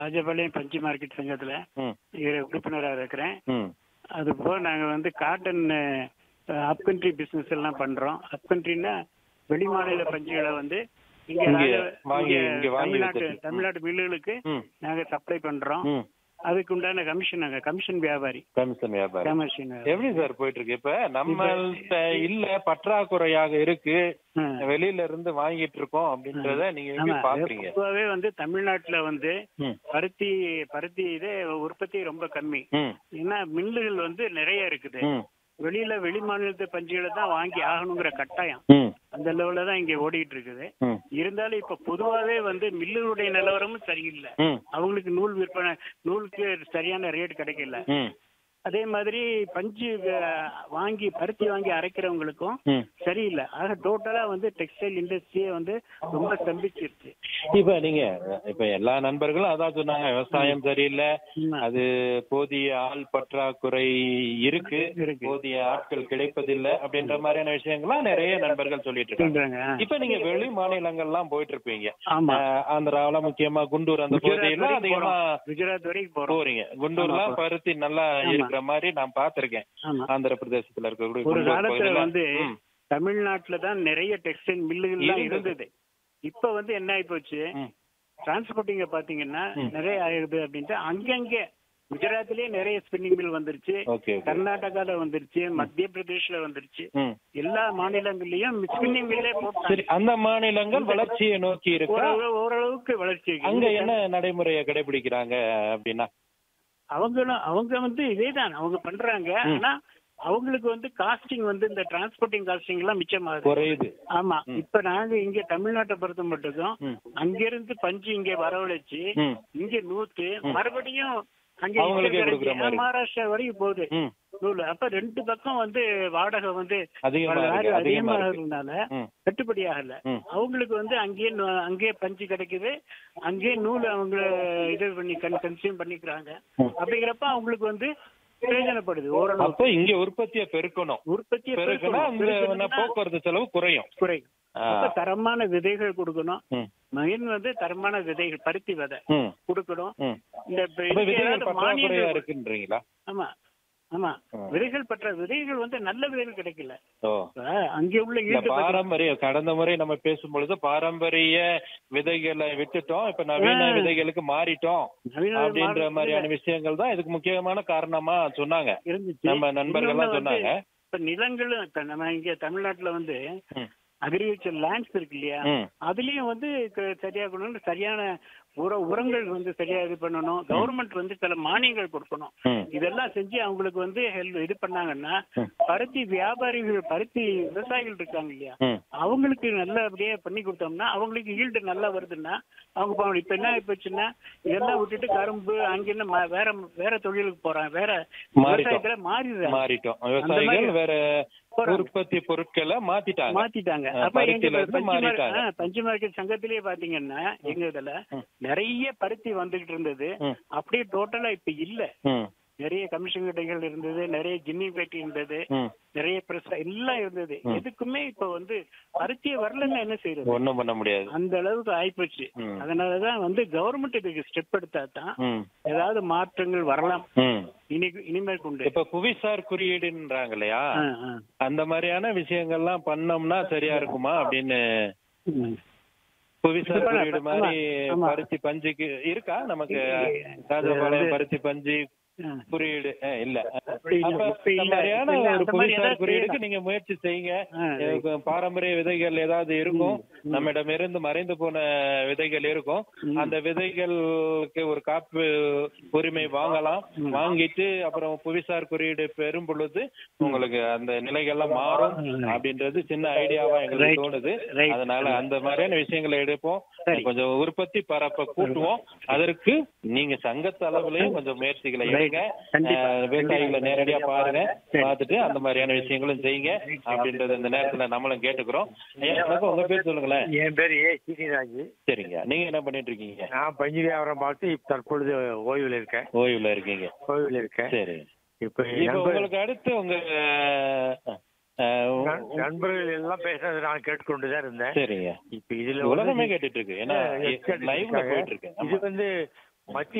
ராஜபாளையம் பஞ்சு மார்க்கெட் சங்கத்துல ம் உறுப்பினராக இருக்கிறேன். ம் அது போக நாங்க வந்து காட்டன் அப் கண்ட்ரி பிசினஸ் எல்லாம் பண்றோம். அப் கண்ட்ரின்னா வெளி மாநில பஞ்சுகளை வந்து இங்க இங்க வாங்கி இங்க வாங்கி தமிழ்நாட்டு வச்சிருக்கீங்க. தமிழ்நாட்டு மில்லுகளுக்கு ம் நாங்க சப்ளை பண்றோம். ம் அதுக்கு உண்டான கமிஷன் நாங்க கமிஷன் வியாபாரி. கமிஷன் வியாபாரம் கமிஷன் எப்படி சார் போயிட்டு இருக்கு? இப்ப நம்மள்ட்ட இல்ல, பற்றாக்குறையாக இருக்கு, வெளியில இருந்து வாங்கிட்டு இருக்கோம் அப்படின்றத நீங்க எப்படி பாக்குறீங்க? பொதுவாகவே வந்து தமிழ்நாட்டுல வந்து ம் பருத்தி பருத்தி இது உற்பத்தி ரொம்ப கம்மி. ம் ஏன்னா மில்லுகள் வந்து நிறைய இருக்குது. ம் வெளி மாநிலத்து பஞ்சுகளை தான் வாங்கி ஆகணுங்கிற கட்டாயம் ம் அந்த லெவல்ல தான் இங்க ஓடிட்டு இருக்குது. ம் இருந்தாலும் இப்ப பொதுவாகவே வந்து மில்லுடைய நிலவரமும் சரியில்லை. ம் அவங்களுக்கு நூலுக்கு சரியான ரேட் கிடைக்கல. ம் அதே மாதிரி பஞ்சு பருத்தி வாங்கி அரைக்கிறவங்களுக்கும் ம் சரியில்லை. ஆக டோட்டலா வந்து டெக்ஸ்டைல் இண்டஸ்ட்ரியே வந்து ரொம்ப ஸ்தம்பிச்சிருச்சு. இப்ப நீங்க இப்ப எல்லா நண்பர்களும் அதான் சொன்னாங்க, விவசாயம் சரியில்லை, அது போதிய ஆள் பற்றாக்குறை இருக்கு, போதிய ஆட்கள் கிடைப்பதில்லை அப்படின்ற மாதிரியான விஷயங்கள்லாம் நிறைய நண்பர்கள் சொல்லிட்டு இருக்காங்க. இப்ப நீங்க வெளி மாநிலங்கள்லாம் போயிட்டு இருப்பீங்க. ஆந்திராவில முக்கியமா குண்டூர் அந்த பகுதியெல்லாம் அதிகமா குஜராத் வரைக்கும் போறீங்க. குண்டூர்லாம் பருத்தி நல்லா இருக்கிற மாதிரி நான் பாத்திருக்கேன். ஆந்திர பிரதேசத்துல இருக்கக்கூடிய ஒரு காலத்துல வந்து தமிழ்நாட்டுல தான் நிறைய டெக்ஸ்டைல் மில்லுகள் இருந்தது. இப்ப வந்து என்ன ஆகி போச்சு, டிரான்ஸ்போர்ட்டிங்க பாத்தீங்கன்னா நிறைய ஆயிடுது அப்படின்ட்டு அங்கங்கே குஜராத்லயே நிறைய ஸ்பின்னிங் மில் வந்துருச்சு, கர்நாடகால வந்துருச்சு, மத்திய பிரதேஷ்ல வந்துருச்சு. எல்லா மாநிலங்கள்லயும் ஸ்பின்னிங் மில்லே போட்டாங்க. அந்த மாநிலங்கள் வளர்ச்சியை நோக்கி இருக்கு, ஓரளவுக்கு வளர்ச்சி. அங்க என்ன நடைமுறையை கடைபிடிக்கிறாங்க அப்படின்னா அவங்க வந்து இதேதான் அவங்க பண்றாங்க. ஆனா அவங்களுக்கு வந்து காஸ்டிங் வந்து இந்த டிரான்ஸ்போர்ட்டிங் காஸ்டிங் எல்லாம் மிச்சமாகுது, குறையுது. ஆமா, இப்ப நாங்க இங்க தமிழ்நாட்டை பொறுத்த மட்டும் அங்க இருந்து பஞ்சு இங்க வரவழைச்சு இங்க நூத்து மறுபடியும் அங்க மகாராஷ்டிரா வரைக்கும் போகுது நூல். அப்ப ரெண்டு பக்கம் வந்து வாடகை வந்து அதிகமாகிறதுனால கட்டுப்படி ஆகல. அவங்களுக்கு வந்து அங்கேயே பஞ்சு கிடைக்குது, அங்கேயே நூல் அவங்க இது பண்ணி கன்சியூம் பண்ணிக்கிறாங்க. அப்படிங்கிறப்ப அவங்களுக்கு வந்து பிரயோஜனப்படுது ஓரளவு. இங்க உற்பத்தியை பெருக்கணும், போக்குவரத்து செலவு குறையும். தரமான விதைகள் கொடுக்கணும். மெயின் வந்து தரமான விதைகள், பருத்தி விதை கொடுக்கணும். இருக்குன்றீங்களா? ஆமா ஆமா, விதைகள் விதைகள் வந்து நல்ல விதைகள் கிடைக்கல. அங்கே உள்ள பாரம்பரிய கடந்த முறை நம்ம பேசும்பொழுது பாரம்பரிய விதைகளை விட்டுட்டோம், இப்ப நவீன விதைகளுக்கு மாறிட்டோம் அப்படின்ற மாதிரியான விஷயங்கள் தான் இதுக்கு முக்கியமான காரணமா சொன்னாங்க நம்ம நண்பர்கள்லாம் சொன்னாங்க. இப்ப நிலங்களும் இப்ப நம்ம இங்க தமிழ்நாட்டுல வந்து அக்ரிகல்ச்சர் லேண்ட்ஸ் இருக்கு இல்லையா, அதுலயும் வந்து சரியா பண்ணணும், சரியான உரங்கள் வந்து சரியா இது பண்ணணும். கவர்மெண்ட் வந்து சில மானியங்கள் கொடுக்கணும். இதெல்லாம் செஞ்சு அவங்களுக்கு வந்து இது பண்ணாங்கன்னா பருத்தி வியாபாரிகள், பருத்தி விவசாயிகள் இருக்காங்க இல்லையா, அவங்களுக்கு நல்லபடியா பண்ணி கொடுத்தோம்னா அவங்களுக்கு ஈல்டு நல்லா வருதுன்னா அவங்க போகணும். இப்ப என்ன ஆயிப்போச்சுன்னா இதெல்லாம் விட்டுட்டு கரும்பு அங்கிருந்து வேற தொழிலுக்கு போறாங்க, வேற விவசாயத்துல மாறிட்டோம். விவசாயிகள் வேற உற்பத்தி பொருட்களை மாத்திட்டாங்க. பஞ்சு மார்க்கெட் சங்கத்திலேயே பாத்தீங்கன்னா எங்க இதுல நிறைய பருத்தி வந்துகிட்டு இருந்தது, அப்படியே டோட்டலா இப்ப இல்ல. நிறைய கமிஷன் கடைகள் இருந்தது, நிறைய ஜின்னி பேட்டி இருந்தது, நிறைய பிரஸ் எல்லாம் இருந்தது. எதுக்குமே இப்ப வந்து பருத்தியை வரலன்னா என்ன செய்யறது, ஒண்ணும் பண்ண முடியாது, அந்த அளவுக்கு ஆயிப்போச்சு. அதனாலதான் வந்து கவர்மெண்ட் இதுக்கு ஸ்டெப் எடுத்தா தான் ஏதாவது மாற்றங்கள் வரலாம் இனிமேல் கொண்டு. இப்ப புவிசார் குறியீடுன்றாங்க இல்லையா, அந்த மாதிரியான விஷயங்கள்லாம் பண்ணோம்னா சரியா இருக்குமா அப்படின்னு. புவிசார் குறியீடு மாதிரி பருத்தி பஞ்சுக்கு இருக்கா நமக்கு? ராஜபாளையம் பருத்தி பஞ்சு குறியீடு இல்ல. புவிசார் குறியீடுக்கு நீங்க முயற்சி செய்யுங்க. பாரம்பரிய விதைகள் ஏதாவது இருக்கும், நம்மிடம் இருந்து மறைந்து போன விதைகள் இருக்கும், அந்த விதைகளுக்கு ஒரு காப்பு உரிமை வாங்கலாம். வாங்கிட்டு அப்புறம் புவிசார் குறியீடு பெறும் பொழுது உங்களுக்கு அந்த நிலைகள்லாம் மாறும் அப்படின்றது சின்ன ஐடியாவா எங்களுக்கு தோணுது. அதனால அந்த மாதிரியான விஷயங்களை எடுப்போம், கொஞ்சம் உற்பத்தி பரப்ப கூட்டுவோம். அதற்கு நீங்க சங்கத்து அளவுலயும் கொஞ்சம் முயற்சிகளை எடுங்க, விவசாயிகளை நேரடியா பாருங்க, பார்த்துட்டு அந்த மாதிரியான விஷயங்களும் செய்யுங்க அப்படின்றது இந்த நேரத்துல நம்மளும் கேட்டுக்கிறோம். உங்க பேர் சொல்லுங்களேன். என் பேர் ஏ சீனிராஜ். சரிங்க, நீங்க என்ன பண்ணிட்டு இருக்கீங்க? நான் பஞ்சு வியாபாரம் பார்த்து தற்பொழுது ஓய்வுல இருக்கேன். ஓய்வுல இருக்கேன். சரி, இப்ப உங்களுக்கு அடுத்து உங்க நண்பர்கள் எல்லாம் பேசுறது நான் கேட்டுக்கொண்டுதான் இருந்தேன். சரிங்க, இப்ப இதுல உலகமே கேட்டுட்டு இருக்கு, ஏன்னா லைவ்ல போயிட்டு இருக்கு. இது வந்து மத்திய